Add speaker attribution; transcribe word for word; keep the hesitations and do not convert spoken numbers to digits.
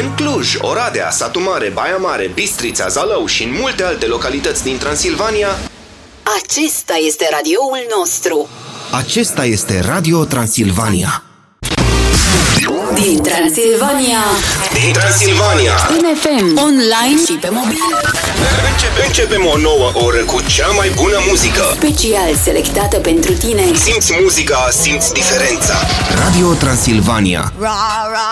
Speaker 1: În Cluj, Oradea, Satu Mare, Baia Mare, Bistrița, Zalău și în multe alte localități din Transilvania,
Speaker 2: acesta este radioul nostru.
Speaker 3: Acesta este Radio Transilvania.
Speaker 2: Din Transilvania.
Speaker 1: Din Transilvania.
Speaker 2: În F M, online și pe mobil.
Speaker 1: Începe, începem o nouă oră cu cea mai bună muzică.
Speaker 2: Special selectată pentru tine.
Speaker 1: Simți muzica, simți diferența.
Speaker 3: Radio Transilvania.
Speaker 2: Ra, ra.